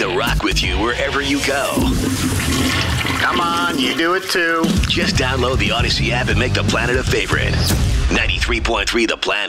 to rock with you wherever you go. Come on, you do it too. Just download the Odyssey app and make the planet a favorite. 93.3 The Planet.